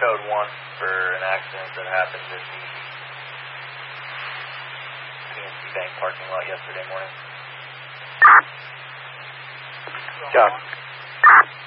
code 1 for an accident that happened in the PNC Bank parking lot yesterday morning. Josh.